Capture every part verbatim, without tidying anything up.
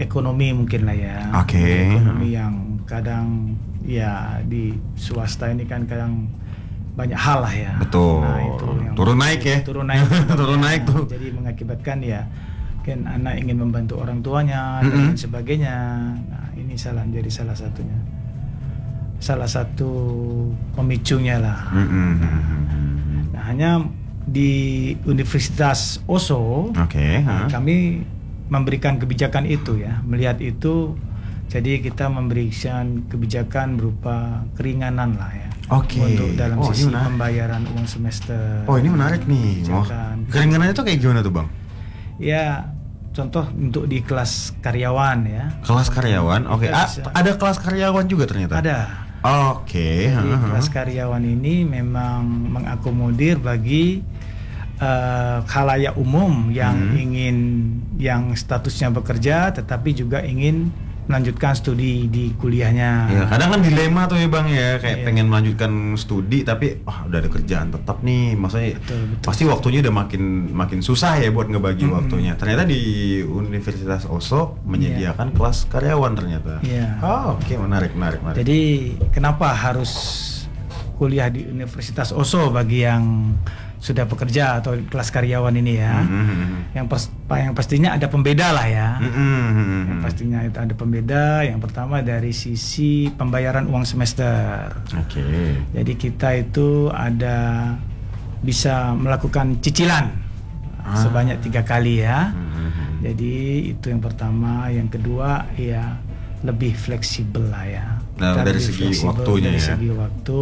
ekonomi mungkin lah ya. Oke. Okay. Ekonomi yang kadang ya di swasta ini kan kadang banyak hal lah ya. Betul. Nah, itu yang turun naik ya. Turun naik. turun naik tuh. Jadi mengakibatkan ya kan anak ingin membantu orang tuanya mm-hmm. dan lain sebagainya. Nah, ini salah jadi salah satunya. Salah satu pemicunya lah. Mm-hmm. Nah, hanya di Universitas Oslo, okay, nah, huh? kami memberikan kebijakan itu ya, melihat itu, jadi kita memberikan kebijakan berupa keringanan lah ya. Oke. Okay. Untuk dalam oh, sisi pembayaran uang semester. Oh, ini menarik nih. Oh, keringanannya itu kayak gimana tuh, Bang? Ya, contoh untuk di kelas karyawan ya. Kelas karyawan, oke. Okay. Ah, ada kelas karyawan juga ternyata. Ada. Oke. Okay. Jadi uh-huh. kelas karyawan ini memang mengakomodir bagi uh, khalayak umum yang hmm. ingin, yang statusnya bekerja, tetapi juga ingin melanjutkan studi di kuliahnya. Ya, kadang kan dilema tuh ya Bang ya, kayak ya. pengen melanjutkan studi tapi wah udah ada kerjaan tetap nih, maksudnya betul, betul, pasti betul. Waktunya udah makin makin susah ya buat ngebagi hmm. waktunya. Ternyata di Universitas Oslo menyediakan ya. Kelas karyawan ternyata. Ya. Oh, oke okay. menarik, menarik, menarik. Jadi kenapa harus kuliah di Universitas Oslo bagi yang sudah bekerja atau kelas karyawan ini ya, mm-hmm. yang, pers- yang pastinya ada pembeda lah ya, mm-hmm. yang pastinya itu ada pembeda. Yang pertama dari sisi pembayaran uang semester. Oke. Okay. Jadi kita itu ada bisa melakukan cicilan ah. sebanyak tiga kali ya. Mm-hmm. Jadi itu yang pertama. Yang kedua ya lebih fleksibel lah ya. Nah, dari segi waktunya dari ya. segi waktu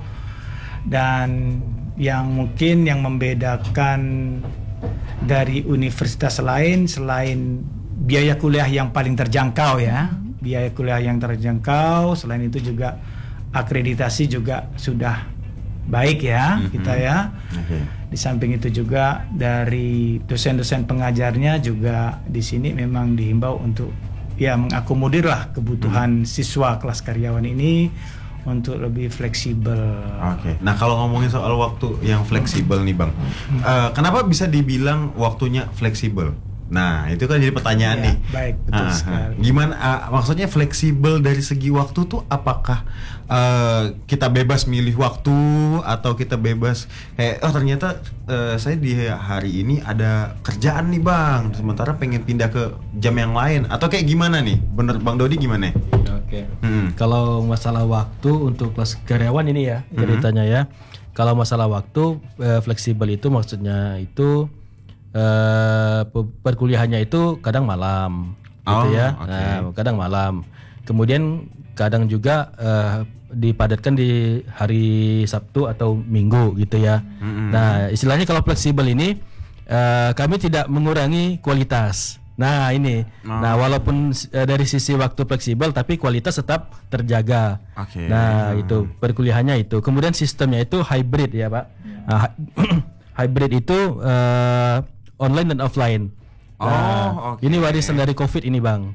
dan yang mungkin yang membedakan dari universitas lain selain biaya kuliah yang paling terjangkau ya, biaya kuliah yang terjangkau, selain itu juga akreditasi juga sudah baik ya mm-hmm. kita ya. Okay. Di samping itu juga dari dosen-dosen pengajarnya juga di sini memang dihimbau untuk ya mengakomodir lah kebutuhan mm-hmm. siswa kelas karyawan ini untuk lebih fleksibel. Oke. Okay. Nah kalau ngomongin soal waktu yang fleksibel nih Bang, uh, kenapa bisa dibilang waktunya fleksibel? Nah itu kan jadi pertanyaan ya, nih. Baik, betul uh, sekali. Gimana? Uh, maksudnya fleksibel dari segi waktu tuh apakah uh, kita bebas milih waktu atau kita bebas kayak oh ternyata uh, saya di hari ini ada kerjaan nih Bang, sementara pengen pindah ke jam yang lain atau kayak gimana nih? Bener Bang Dodi gimana? Oke. Hmm. Kalau masalah waktu untuk kelas karyawan ini ya, hmm. ceritanya ya. Kalau masalah waktu eh, fleksibel itu maksudnya itu eh, perkuliahannya itu kadang malam, gitu oh, ya. Okay. Nah, kadang malam. Kemudian kadang juga eh, dipadatkan di hari Sabtu atau Minggu, gitu ya. Hmm. Nah, istilahnya kalau fleksibel ini eh, kami tidak mengurangi kualitas. Nah ini, oh. nah walaupun uh, dari sisi waktu fleksibel, tapi kualitas tetap terjaga. Okay. Nah hmm. itu perkuliahannya itu. Kemudian sistemnya itu hybrid ya Pak. Nah, hybrid itu uh, online dan offline. Nah, oh, okay. Ini warisan dari COVID ini Bang.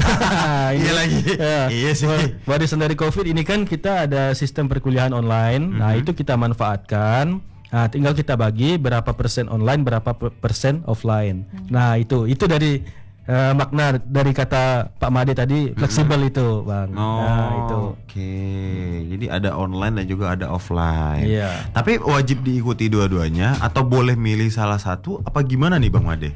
ini iya lagi. Ya, iya sih. Warisan dari COVID ini kan kita ada sistem perkuliahan online. Mm-hmm. Nah itu kita manfaatkan. Nah, tinggal kita bagi berapa persen online, berapa persen offline. Hmm. Nah, itu itu dari uh, makna dari kata Pak Made tadi fleksibel hmm. itu, Bang. Oh, nah, itu. Oke. Okay. Jadi ada online dan juga ada offline. Iya. Tapi wajib diikuti dua-duanya atau boleh milih salah satu apa gimana nih, Bang Made?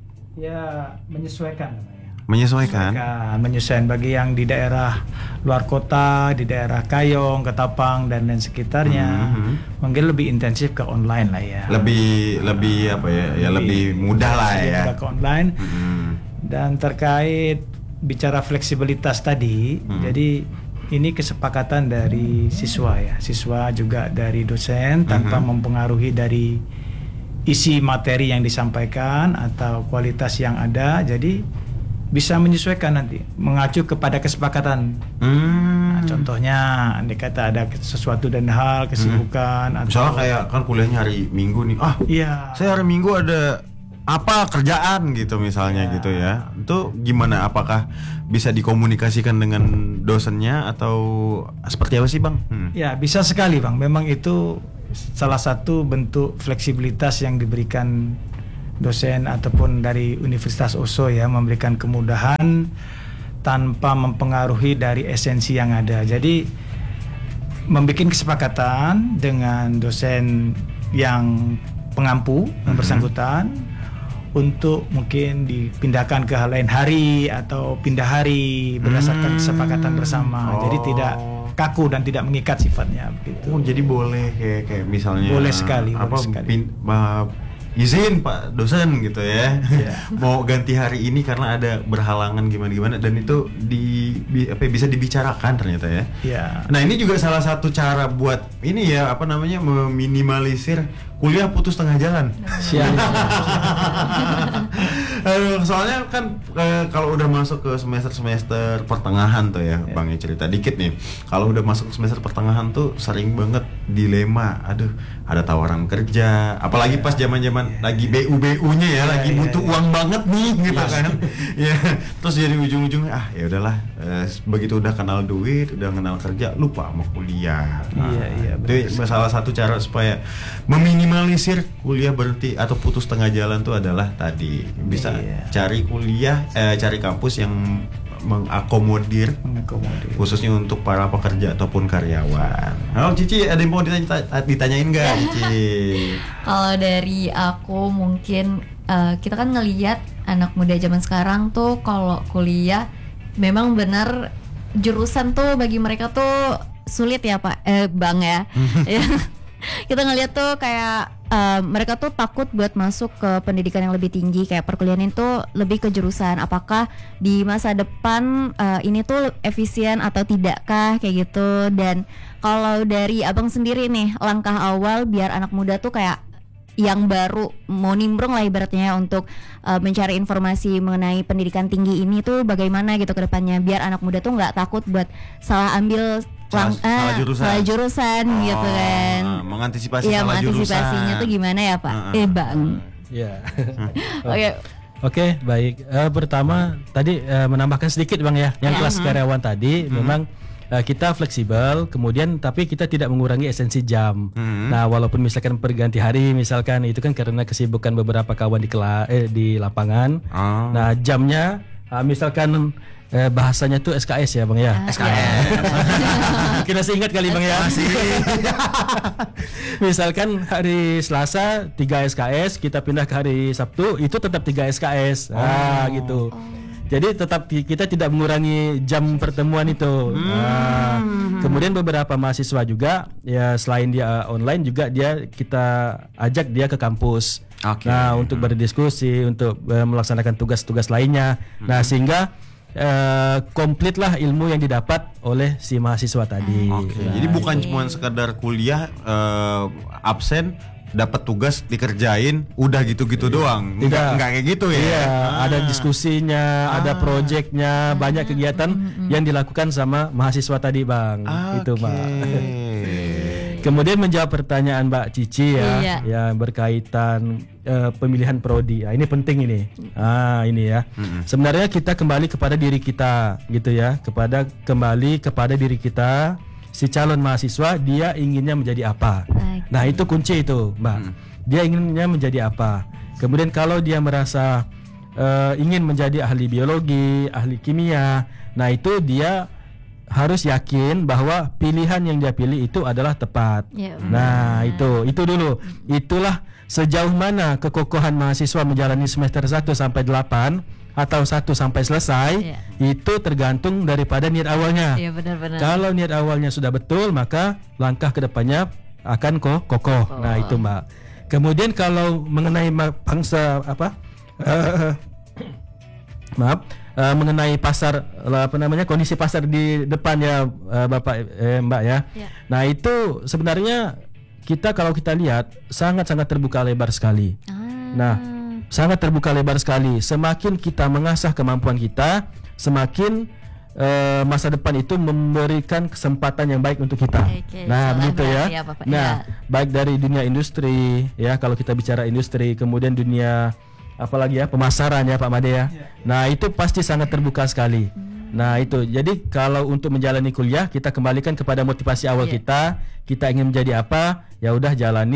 Ya, menyesuaikan namanya. Menyesuaikan. Menyesuaikan, menyesuaikan bagi yang di daerah luar kota, di daerah Kayong, Ketapang dan lain sekitarnya, mm-hmm. mungkin lebih intensif ke online lah ya. Lebih nah, lebih apa ya? Ya lebih, lebih mudah lah ya. Mudah ke online. Mm-hmm. Dan terkait bicara fleksibilitas tadi, mm-hmm. jadi ini kesepakatan dari siswa ya, siswa juga dari dosen tanpa mm-hmm. mempengaruhi dari isi materi yang disampaikan atau kualitas yang ada, jadi bisa menyesuaikan nanti mengacu kepada kesepakatan. Hmm. Nah, contohnya andai kata ada sesuatu dan hal kesibukan hmm. atau misalnya kayak kan kuliahnya hari Minggu nih. Ah, iya. Saya hari Minggu ada apa kerjaan gitu misalnya ya. Gitu ya. Itu gimana? Apakah bisa dikomunikasikan dengan dosennya atau seperti apa sih, Bang? Hmm. Ya, bisa sekali, Bang. Memang itu salah satu bentuk fleksibilitas yang diberikan dosen ataupun dari Universitas Oslo ya, memberikan kemudahan tanpa mempengaruhi dari esensi yang ada. Jadi membuat kesepakatan dengan dosen yang pengampu yang bersangkutan untuk mungkin dipindahkan ke hal lain hari atau pindah hari berdasarkan Hmm. kesepakatan bersama. Oh. Jadi tidak kaku dan tidak mengikat sifatnya begitu. Oh, jadi boleh kayak kayak misalnya Boleh sekali, apa boleh sekali. pin- ma- izin Pak dosen gitu ya. Iya. Mau ganti hari ini karena ada berhalangan gimana-gimana, dan itu di bi- apa ya, bisa dibicarakan ternyata ya. Ya. Nah, ini juga salah satu cara buat ini ya, apa namanya, meminimalisir kuliah putus tengah jalan. Siap. Aduh, soalnya kan eh, kalau udah masuk ke semester-semester pertengahan tuh ya, Bang, ya cerita dikit nih. Kalau udah masuk ke semester pertengahan tuh sering banget dilema. Aduh, ada tawaran kerja, apalagi pas zaman-zaman lagi B U B U-nya ya, lagi iya, butuh iya. uang banget nih gitu kan. Ya, terus jadi ujung-ujungnya ah ya udahlah, eh, begitu udah kenal duit, udah kenal kerja, lupa mau kuliah. Iya, iya, Itu benar. salah satu cara supaya meminimalisir kuliah berhenti atau putus tengah jalan tuh adalah tadi bisa Iya. cari kuliah, eh, cari kampus yang mengakomodir Mengakomodir. khususnya untuk para pekerja ataupun karyawan. Oh, Cici, ada yang mau ditanya, ditanyain nggak, Cici? Kalau dari aku mungkin eh, kita kan ngelihat anak muda zaman sekarang tuh kalau kuliah memang benar jurusan tuh bagi mereka tuh sulit ya Pak, eh Bang ya. Ya. Kita ngelihat tuh kayak eh, mereka tuh takut buat masuk ke pendidikan yang lebih tinggi, kayak perkuliahan itu lebih ke jurusan. Apakah di masa depan eh, ini tuh efisien atau tidakkah kayak gitu. Dan kalau dari Abang sendiri nih, langkah awal biar anak muda tuh kayak yang baru mau nimbrung lah ibaratnya untuk uh, mencari informasi mengenai pendidikan tinggi ini tuh bagaimana gitu ke depannya, biar anak muda tuh nggak takut buat salah ambil Salah- lang- salah ah, jurusan. salah jurusan gitu kan. Oh, mengantisipasi Iya, salah mengantisipasinya jurusan. tuh gimana ya Pak? Heeh. Eh Bang. Ya. Oke. Oke, baik. Eh, pertama tadi eh, menambahkan sedikit Bang ya, yang Ya. kelas karyawan tadi memang eh, kita fleksibel, kemudian tapi kita tidak mengurangi esensi jam. Hmm. Nah, walaupun misalkan perganti hari misalkan itu kan karena kesibukan beberapa kawan di kela eh, di lapangan. Oh. Nah, jamnya ah, misalkan eh, bahasanya tuh S K S ya Bang ya. S K S. Kita masih ingat kali Bang ya. Misalkan hari Selasa tiga S K S, kita pindah ke hari Sabtu itu tetap tiga S K S. Ah gitu. Jadi tetap ki- kita tidak mengurangi jam pertemuan itu. Nah, kemudian beberapa mahasiswa juga ya selain dia online juga dia kita ajak dia ke kampus. Oke. Nah, untuk berdiskusi, untuk eh, melaksanakan tugas-tugas lainnya. Nah, sehingga eh, komplitlah ilmu yang didapat oleh si mahasiswa tadi. Oke, Nah, jadi bukan cuma sekedar kuliah eh, absen, dapat tugas dikerjain, udah gitu-gitu doang. Enggak, Tidak. enggak kayak gitu ya. Iya, Ah. ada diskusinya, ada proyeknya, banyak kegiatan yang dilakukan sama mahasiswa tadi, Bang. Itu, Oke. Pak. Kemudian menjawab pertanyaan Mbak Cici ya, Iya. yang berkaitan eh, pemilihan prodi. Ah, ini penting ini. Ah, ini ya. Sebenarnya kita kembali kepada diri kita, gitu ya, kepada kembali kepada diri kita. Si calon mahasiswa dia inginnya menjadi apa? Oke. Nah, itu kunci itu, Mbak. Dia inginnya menjadi apa? Kemudian kalau dia merasa eh, ingin menjadi ahli biologi, ahli kimia, nah itu dia harus yakin bahwa pilihan yang dia pilih itu adalah tepat. Ya, Nah, itu itu dulu. Itulah sejauh mana kekokohan mahasiswa menjalani semester satu sampai delapan atau satu sampai selesai, Iya. itu tergantung daripada niat awalnya. Iya benar-benar. Kalau niat awalnya sudah betul, maka langkah kedepannya akan kok kokoh. Nah, itu Mbak. Kemudian kalau mengenai ma- bangsa apa? eh, maaf, eh, mengenai pasar apa namanya kondisi pasar di depan ya eh, Bapak eh, Mbak ya. Ya. Nah, itu sebenarnya kita kalau kita lihat sangat-sangat terbuka lebar sekali. Ah. Nah, sangat terbuka lebar sekali. Semakin kita mengasah kemampuan kita, semakin eh, masa depan itu memberikan kesempatan yang baik untuk kita. Oke, Nah, itulah begitu ya. berarti ya, Bapak. Nah, Ya. baik dari dunia industri ya, kalau kita bicara industri, kemudian dunia apalagi ya pemasaran ya Pak Made ya. Nah, itu pasti sangat terbuka sekali. Nah, itu. Jadi kalau untuk menjalani kuliah kita kembalikan kepada motivasi awal Iya. kita. Kita ingin menjadi apa? Ya udah jalani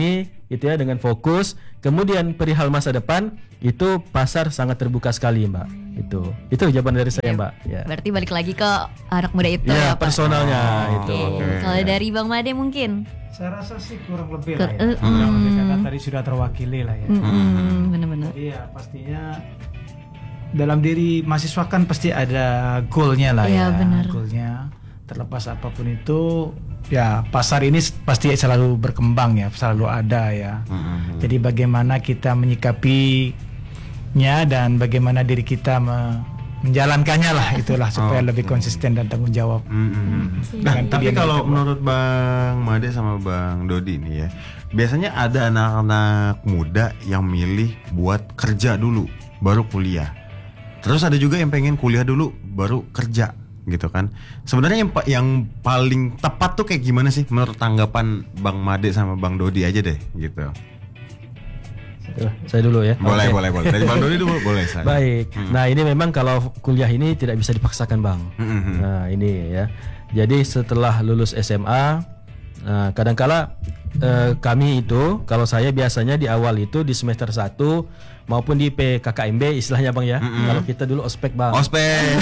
gitu ya, dengan fokus. Kemudian perihal masa depan itu pasar sangat terbuka sekali, Mbak. Itu itu jawaban dari saya, Mbak. Ya. Berarti balik lagi ke anak muda itu Ya, ya, Pak. personalnya Oh, itu. Oke. Oke. Kalau dari Bang Made mungkin. Saya rasa sih kurang lebih Ke- lah ya. eh, Kurang lebih mm. karena tadi sudah terwakili lah ya. Mm-mm, bener-bener. Iya, pastinya dalam diri mahasiswa kan pasti ada goalnya lah Iya, ya. benar. Goalnya terlepas apapun itu, ya pasar ini pasti selalu berkembang ya, selalu ada ya. Mhm. Jadi bagaimana kita menyikapinya dan bagaimana diri kita me- menjalankannya lah, itulah supaya Oh, lebih oke. konsisten dan tanggung jawab. Mhm. Nah, Dengan tapi pilihan kalau kita, Bang. menurut Bang Made sama Bang Dodi nih ya, biasanya ada anak-anak muda yang milih buat kerja dulu baru kuliah. Terus ada juga yang pengen kuliah dulu baru kerja gitu kan. Sebenarnya yang pa- yang paling tepat tuh kayak gimana sih menurut tanggapan Bang Made sama Bang Dodi aja deh gitu. Tuh, saya dulu ya. Boleh, Oke. boleh, boleh. Dari Bang Dodi dulu boleh saya. Baik. Nah, ini memang kalau kuliah ini tidak bisa dipaksakan, Bang. Mhm. Nah, ini ya. Jadi setelah lulus S M A, nah, kadangkala eh, kami itu, kalau saya biasanya di awal itu di semester satu maupun di P K K M B istilahnya, Bang ya. Kalau kita dulu ospek, Bang. Ospek.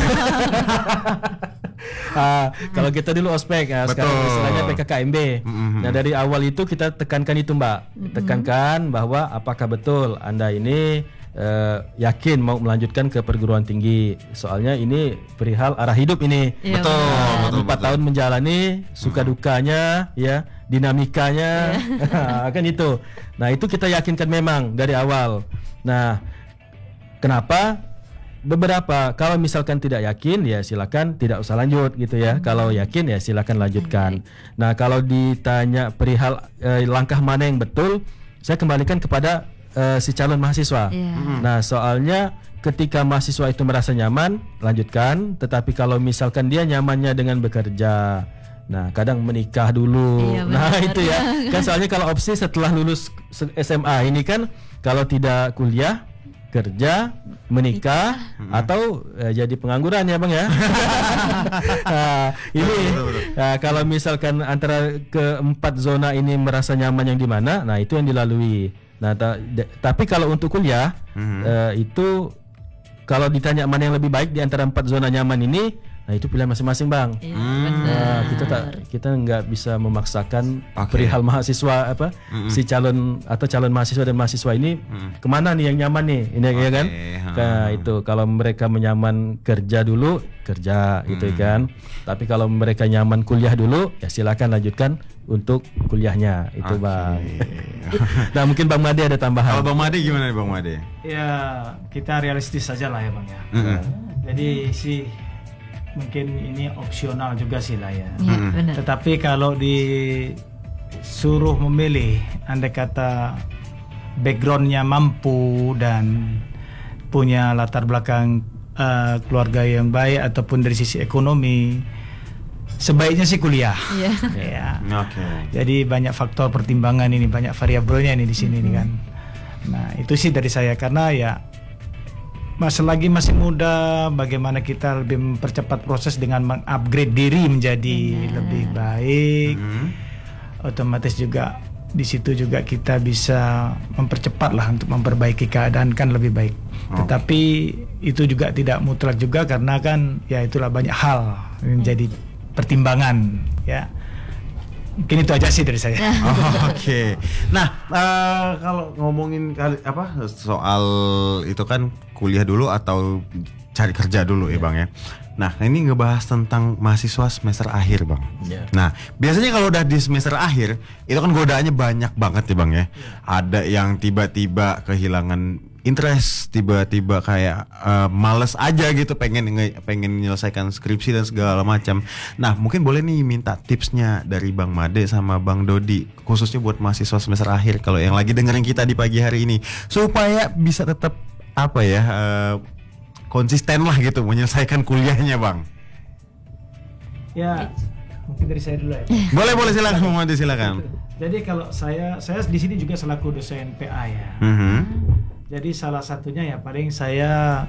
Ah, kalau kita dulu ospek ya, sekarang Betul. istilahnya P K K M B. Mhm. Nah, dari awal itu kita tekankan itu, Mbak. Tekankan bahwa apakah betul Anda ini eh, yakin mau melanjutkan ke perguruan tinggi. Soalnya ini perihal arah hidup ini. Iya, Betul, benar. betul, Empat betul. tahun menjalani, suka dukanya, ya, dinamikanya, kan itu. Nah, itu kita yakinkan memang dari awal. Nah, kenapa? Beberapa, kalau misalkan tidak yakin ya silakan tidak usah lanjut gitu ya. Kalau yakin ya silakan lanjutkan. Nah, kalau ditanya perihal eh, langkah mana yang betul, saya kembalikan kepada eh, si calon mahasiswa. Iya. Nah, soalnya ketika mahasiswa itu merasa nyaman, lanjutkan. Tetapi kalau misalkan dia nyamannya dengan bekerja, nah kadang menikah dulu. Iya, Nah benar. itu ya. Kan soalnya kalau opsi setelah lulus se- S M A ini kan kalau tidak kuliah, kerja, menikah, atau eh, jadi pengangguran ya, Bang ya. Nah, ini nah, kalau misalkan antara keempat zona ini merasa nyaman yang di mana, nah itu yang dilalui. Nah, ta- de- tapi kalau untuk kuliah eh, itu kalau ditanya mana yang lebih baik di antara empat zona nyaman ini, nah itu pilihan masing-masing, Bang. Iya, Hmm. benar. Nah, kita tak kita nggak bisa memaksakan Oke. perihal mahasiswa apa si calon atau calon mahasiswa dan mahasiswa ini kemana nih yang nyaman nih, ini ya kan? ha. Nah, itu kalau mereka menyaman kerja dulu kerja gitu kan. Tapi kalau mereka nyaman kuliah dulu ya silakan lanjutkan untuk kuliahnya itu, Oke. Bang. Nah, mungkin Bang Made ada Kalau tambahan. Bang Made gimana nih Bang Made? Ya kita realistis saja lah ya Bang ya. Mhm. Jadi sih mungkin ini opsional juga sih lah ya. Iya, benar. Tetapi kalau disuruh memilih, andai kata backgroundnya mampu dan punya latar belakang eh, keluarga yang baik ataupun dari sisi ekonomi, sebaiknya sih kuliah. Iya. Ya. Oke. Jadi banyak faktor pertimbangan ini, banyak variabelnya ini di sini nih kan. Nah itu sih dari saya karena ya Mas selagi masih muda, bagaimana kita lebih mempercepat proses dengan mengupgrade diri menjadi lebih baik. Mhm. Otomatis juga di situ juga kita bisa mempercepat lah untuk memperbaiki keadaan kan lebih baik. Tetapi itu juga tidak mutlak juga karena kan ya itulah banyak hal yang menjadi pertimbangan ya. Mungkin itu aja sih dari saya. Oh, Oke. Nah, eh, kalau ngomongin kali apa soal itu kan kuliah dulu atau cari kerja dulu ya Bang ya. Nah, ini ngebahas tentang mahasiswa semester akhir Bang. Ya. Nah, biasanya kalau udah di semester akhir itu kan godaannya banyak banget ya Bang ya. Ada yang tiba-tiba kehilangan interest, tiba-tiba kayak eh, males aja gitu, pengen nge- pengen menyelesaikan skripsi dan segala macam. Nah, mungkin boleh nih minta tipsnya dari Bang Made sama Bang Dodi, khususnya buat mahasiswa semester akhir kalau yang lagi dengerin kita di pagi hari ini, supaya bisa tetap apa ya eh, konsisten lah gitu menyelesaikan kuliahnya Bang. Ya mungkin dari saya dulu ya. Boleh boleh silakan Bang Made silakan. Jadi kalau saya saya di sini juga selaku dosen P A ya. Mhm. Jadi salah satunya ya paling saya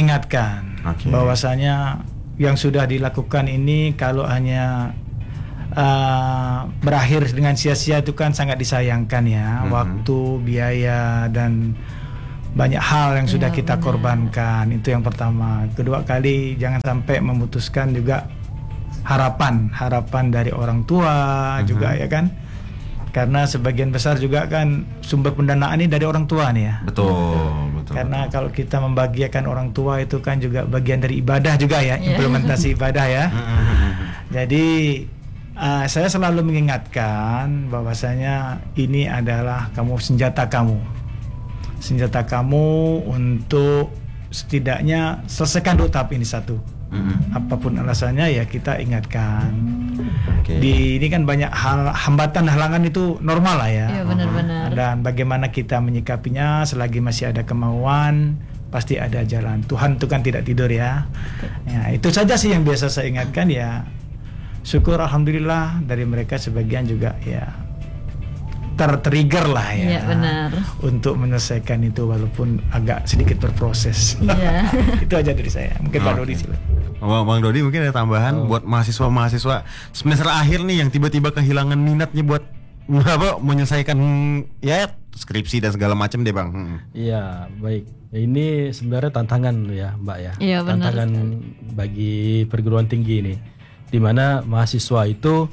mengingatkan Oke. bahwasanya yang sudah dilakukan ini kalau hanya uh, berakhir dengan sia-sia itu kan sangat disayangkan ya. Mhm. Waktu, biaya dan banyak hal yang sudah Ya, kita benar. korbankan. Itu yang pertama. Kedua kali jangan sampai memutuskan juga harapan harapan dari orang tua Mhm. juga ya kan. Karena sebagian besar juga kan sumber pendanaan ini dari orang tua nih ya. Betul, betul. Karena kalau kita membahagiakan orang tua itu kan juga bagian dari ibadah juga ya, Iya. implementasi ibadah ya. Mhm. Jadi uh, saya selalu mengingatkan bahwasanya ini adalah kamu senjata kamu, senjata kamu untuk setidaknya selesaikan dulu tahap ini satu. Mhm. Apapun alasannya ya kita ingatkan. Oke. Di ini kan banyak hal hambatan halangan itu normal lah ya. Iya benar-benar. Dan bagaimana kita menyikapinya selagi masih ada kemauan, pasti ada jalan. Tuhan itu kan tidak tidur ya. Ya, itu saja sih yang biasa saya ingatkan ya. Syukur alhamdulillah dari mereka sebagian juga ya ter-trigger lah ya. Iya benar. Untuk menyelesaikan itu walaupun agak sedikit berproses. Iya. Itu aja dari saya. Mungkin Pak Oke. Dodi sih. Bang, Bang Dodi mungkin ada tambahan Oh. buat mahasiswa-mahasiswa semester akhir nih yang tiba-tiba kehilangan minatnya buat apa menyelesaikan ya skripsi dan segala macam deh Bang. Hmm. Iya, baik. Ini sebenarnya tantangan ya, Mbak ya. Iya, benar Tantangan bagi perguruan tinggi ini, di mana mahasiswa itu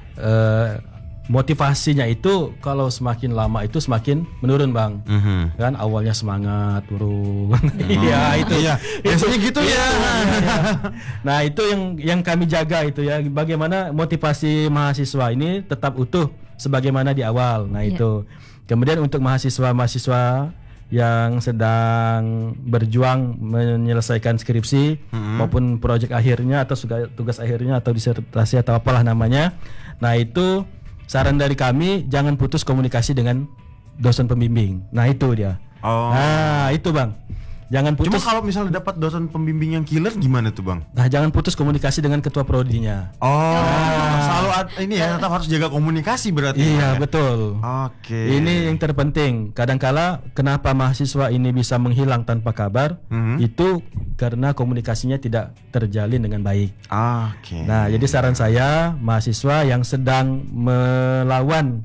eh, motivasinya itu kalau semakin lama itu semakin menurun, Bang. Mhm. Kan awalnya semangat turun. Iya, itu Iya, biasanya gitu ya. Iya, iya. Nah, itu yang yang kami jaga itu ya, bagaimana motivasi mahasiswa ini tetap utuh sebagaimana di awal. Nah, Iya. itu. Kemudian untuk mahasiswa-mahasiswa yang sedang berjuang menyelesaikan skripsi Mhm. maupun proyek akhirnya atau suga- tugas akhirnya atau disertasi atau apalah namanya. Nah, itu saran dari kami jangan putus komunikasi dengan dosen pembimbing. Nah, itu dia. Oh. Nah, itu Bang. Jangan Cuma putus. kalau misalnya dapat dosen pembimbing yang killer gimana tuh Bang? Nah, jangan putus komunikasi dengan ketua prodinya. Oh, selalu ad- ini ya tetap harus jaga komunikasi berarti. Iya, ya? betul. Oke. Ini yang terpenting. Kadangkala kenapa mahasiswa ini bisa menghilang tanpa kabar? Mhm. Itu karena komunikasinya tidak terjalin dengan baik. Oke. Nah, jadi saran saya mahasiswa yang sedang melawan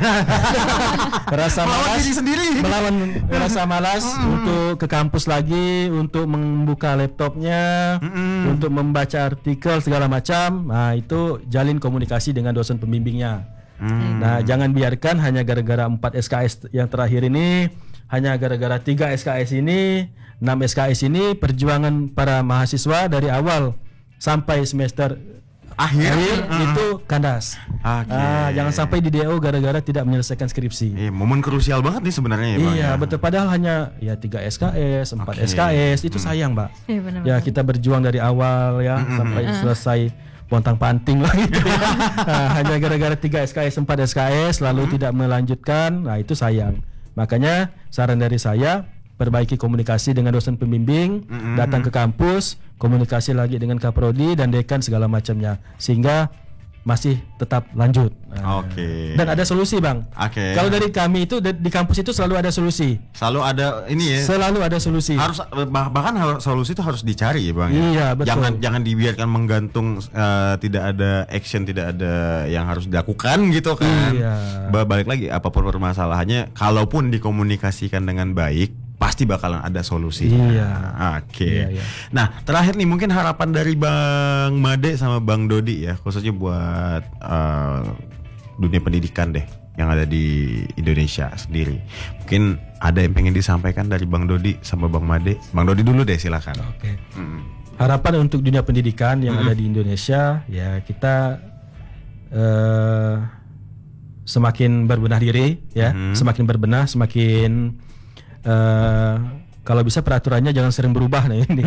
rasa Melawan malas, diri sendiri. melawan rasa malas untuk ke kampus lagi, untuk membuka laptopnya, Mm-mm. untuk membaca artikel segala macam. Nah, itu jalin komunikasi dengan dosen pembimbingnya. Hmm. Nah, jangan biarkan hanya gara-gara empat S K S yang terakhir ini, hanya gara-gara tiga S K S ini, enam S K S ini, perjuangan para mahasiswa dari awal sampai semester Akhir. akhir Uh-uh. itu kandas. Oke. Ah, jangan sampai di D O gara-gara tidak menyelesaikan skripsi. Iya, momen krusial banget nih sebenarnya ya Bang. Iya, ya? betul. Padahal hanya ya tiga S K S, empat Oke. S K S, itu sayang, Mbak. Iya benar. Ya, kita berjuang dari awal ya sampai selesai pontang-panting lah gitu ya. Nah, hanya gara-gara tiga S K S, empat S K S lalu tidak melanjutkan. Nah, itu sayang. Makanya saran dari saya, perbaiki komunikasi dengan dosen pembimbing, Mm-mm. datang ke kampus, komunikasi lagi dengan kaprodi dan dekan segala macamnya sehingga masih tetap lanjut. Nah, Oke. Dan ada solusi, Bang. Oke. Kalau dari kami itu di di kampus itu selalu ada solusi. Selalu ada ini ya. Selalu ada solusi. Harus bah- bahkan harus- solusi itu harus dicari ya Bang ya. Iya, betul. Jangan jangan dibiarkan menggantung, eh, tidak ada action, tidak ada yang harus dilakukan gitu kan. Iya. Ba- Balik lagi apapun permasalahannya, kalaupun dikomunikasikan dengan baik pasti bakalan ada solusi. Iya. Oke. Iya, iya. Nah, terakhir nih mungkin harapan dari Bang Made sama Bang Dodi ya, khususnya buat eh, dunia pendidikan deh yang ada di Indonesia sendiri. Mungkin ada yang pengen disampaikan dari Bang Dodi sama Bang Made. Bang Dodi dulu deh, silakan. Oke. Mm. Harapan untuk dunia pendidikan yang ada di Indonesia ya kita eh, semakin berbenah diri ya, Mhm. semakin berbenah, semakin eh, kalau bisa peraturannya jangan sering berubah nih ini.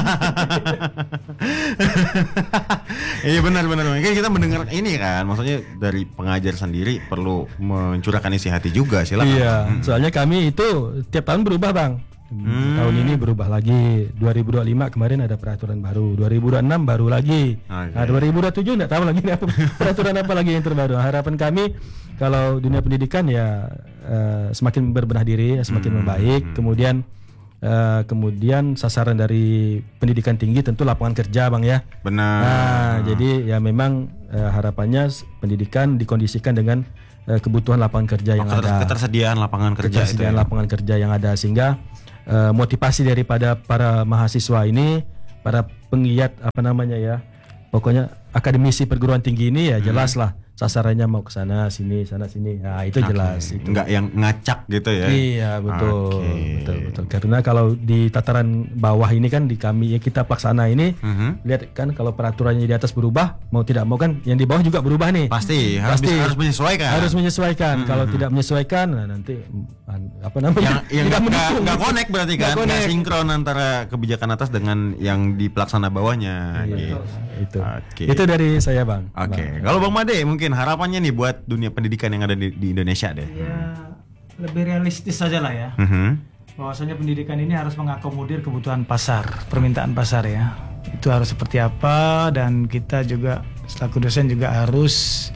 Iya benar benar. Kan kita mendengar ini kan, maksudnya dari pengajar sendiri perlu mencurahkan isi hati juga, silakan. Iya, Mm. soalnya kami itu tiap tahun berubah, Bang. Hmm. Tahun ini berubah lagi. dua ribu dua puluh lima kemarin ada peraturan baru. dua ribu dua puluh enam baru lagi. Oke. Nah, dua ribu dua puluh tujuh enggak tahu lagi apa peraturan apa lagi yang terbaru. Harapan kami kalau dunia pendidikan ya eh, semakin berbenah diri, ya, semakin Hmm. membaik. Kemudian Uh, kemudian sasaran dari pendidikan tinggi tentu lapangan kerja Bang ya. Benar. Nah, jadi ya memang uh, harapannya s- pendidikan dikondisikan dengan uh, kebutuhan lapangan kerja yang Keter- ada. Ketersediaan lapangan kerja itu. Ketersediaan Ya. lapangan kerja yang ada sehingga uh, motivasi daripada para mahasiswa ini, para penggiat apa namanya ya, pokoknya akademisi perguruan tinggi ini ya jelas lah sasarannya mau ke sana sini sana sini. Nah, itu jelas itu. Enggak yang ngacak gitu ya. Iya betul, Oke. betul betul. Karena kalau di tataran bawah ini kan di kami ya kita pelaksana ini, Mhm. lihat kan kalau peraturannya di atas berubah, mau tidak mau kan yang di bawah juga berubah nih. Pasti harus Pasti. bisa- harus menyesuaikan. Harus menyesuaikan. Kalau tidak menyesuaikan, nah nanti mm, apa namanya? yang yang tidak nggak mendukung. nggak connect berarti Nggak kan, nggak connect. sinkron antara kebijakan atas dengan yang di pelaksana bawahnya. Iya, gitu. itu. Oke. Itu dari saya bang. Oke, Bang. kalau Bang Made mungkin harapannya nih buat dunia pendidikan yang ada di, di Indonesia deh. Ya lebih realistis saja lah ya. Mhm. Bahwasanya pendidikan ini harus mengakomodir kebutuhan pasar, permintaan pasar ya. Itu harus seperti apa, dan kita juga selaku dosen juga harus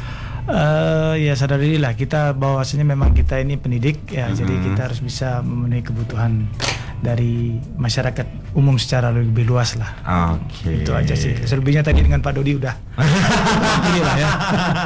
eh ya sadar diri lah kita bahwasanya memang kita ini pendidik ya, jadi kita harus bisa memenuhi kebutuhan dari masyarakat umum secara lebih luas lah. Oke. Itu aja sih. Selebihnya tadi dengan Pak Dodi udah. Inilah ya.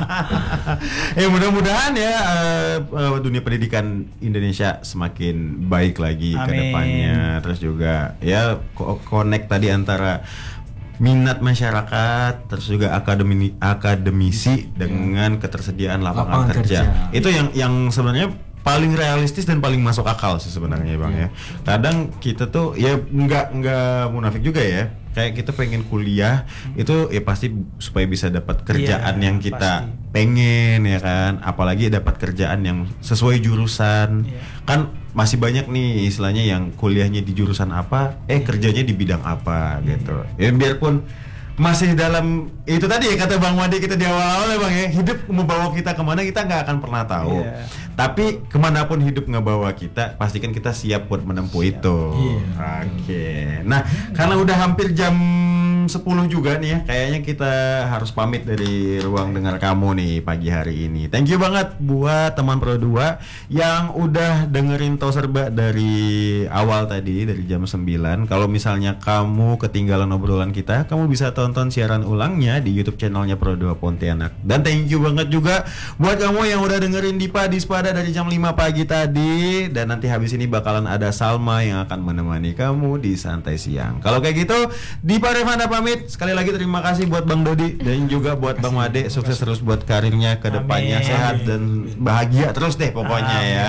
Ya mudah-mudahan ya eh, eh, dunia pendidikan Indonesia semakin baik lagi ke Amin. depannya. Terus juga ya ko- connect tadi antara minat masyarakat, terus juga akademi akademisi dengan ketersediaan lapangan, Lapangan kerja. kerja. Itu yang yang sebenarnya paling realistis dan paling masuk akal sih sebenarnya Bang ya. Kadang kita tuh ya nggak nggak munafik juga ya. Kayak kita pengen kuliah itu ya pasti supaya bisa dapat kerjaan Iya, yang kita pasti. pengen ya kan, apalagi dapat kerjaan yang sesuai jurusan. Iya. Kan masih banyak nih istilahnya yang kuliahnya di jurusan apa, eh kerjanya di bidang apa gitu. Ya biarpun masih dalam itu tadi ya kata Bang Made kita di awal-awal ya Bang ya, hidup membawa kita kemana kita nggak akan pernah tahu. Iya. Tapi kemanapun hidup ngebawa kita, pastikan kita siap buat menempuh itu. Iya. Oke. Nah, karena udah hampir jam sepuluh juga nih ya, kayaknya kita harus pamit dari ruang dengar kamu nih pagi hari ini. Thank you banget buat teman Pro dua yang udah dengerin Tahu Serba dari awal tadi, dari jam sembilan. Kalau misalnya kamu ketinggalan obrolan kita, kamu bisa tonton siaran ulangnya di YouTube channelnya Pro dua Pontianak. Dan thank you banget juga buat kamu yang udah dengerin Dipa Dispada dari jam lima pagi tadi. Dan nanti habis ini bakalan ada Salma yang akan menemani kamu di Santai Siang. Kalau kayak gitu, Dipa Revanda pamit. Sekali lagi terima kasih buat Bang Dodi dan juga buat Bang Made. Sukses terus buat karirnya ke depannya, Amin. sehat dan bahagia terus deh pokoknya ya.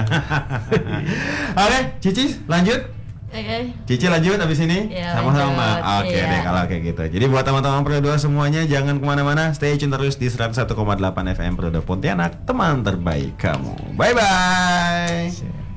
Oke, Cici lanjut. Oke. Cici lanjut abis ini Ya, sama-sama. lanjut. Oke Iya. deh kalau kayak gitu. Jadi buat teman-teman Pro dua semuanya jangan kemana-mana. Stay tune terus di seratus satu koma delapan F M Pro dua Pontianak, teman terbaik kamu. Bye bye.